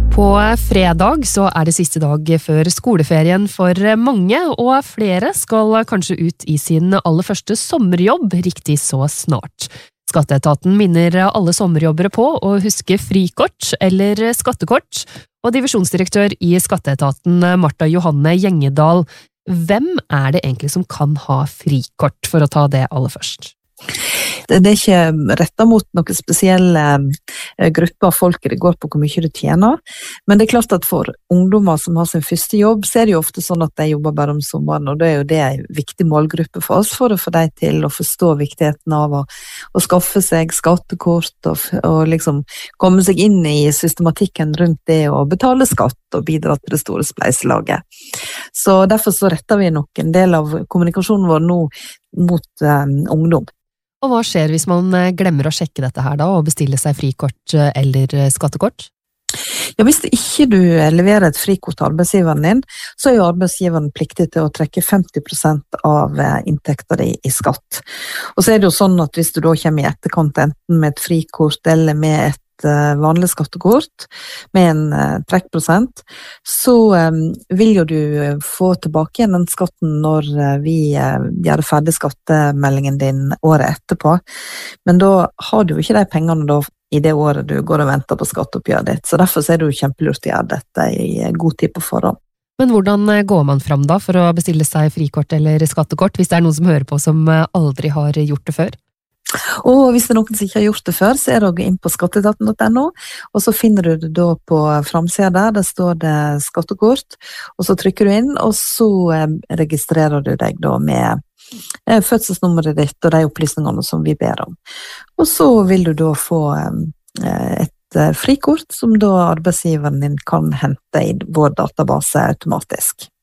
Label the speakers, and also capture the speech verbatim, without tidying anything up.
Speaker 1: På fredag så er det siste dag før skoleferien for mange, og flere skal kanskje ut i sin aller første sommerjobb riktig så snart. Skatteetaten minner alle sommerjobbere på å huske frikort eller skattekort, og divisjonsdirektør i Skatteetaten Martha Johanne Gjengedal, hvem er det egentlig som kan ha frikort, for å ta det aller først?
Speaker 2: Det er ikke rettet mot noen spesielle grupper av folk det går på hvor mye du tjener, men det er klart at for ungdommer som har sin første jobb, så er det jo ofte sånn at de jobber bare om sommeren, og det er jo det en viktig målgruppe for oss, for å få dem til å forstå viktigheten av å, å skaffe seg skattekort og, og liksom komme seg inn i systematikken rundt det å betale skatt og bidra til det store spleiselaget. Så derfor så retter vi nok en del av kommunikasjonen vår nå mot um, ungdom.
Speaker 1: Og hva skjer hvis man glemmer å sjekke dette her da, og bestille seg frikort eller skattekort?
Speaker 2: Ja, hvis ikke du leverer et frikort til arbeidsgiveren din, så er jo arbeidsgiveren pliktig til å trekke femti prosent av inntekter i, i skatt. Og så er det jo sånn at hvis du da kommer i etterkant enten med et frikort eller med et vanlig skattekort med en uh, trekkprosent, så um, vil jo du få tilbake igjen den skatten når uh, vi uh, gjør ferdig skattemeldingen din året etterpå. Men da har du jo ikke de pengene da i det året du går og venter på skatteoppgjøret ditt, så derfor er det jo kjempelurt å gjøre dette i god tid på forhånd.
Speaker 1: Men hvordan går man fram da for å bestille seg frikort eller skattekort, hvis det er noen som hører på som aldri har gjort det før?
Speaker 2: Og hvis det er noen som ikke har gjort det før, så er det inn på skatteetaten punktum no, og så finner du det da på framsiden der, der står det skattekort, og så trykker du inn, og så registrerer du deg da med fødselsnummeret ditt og de opplysningene som vi ber om. Og så vil du da få et frikort som da arbeidsgiveren din kan hente i vår database automatisk.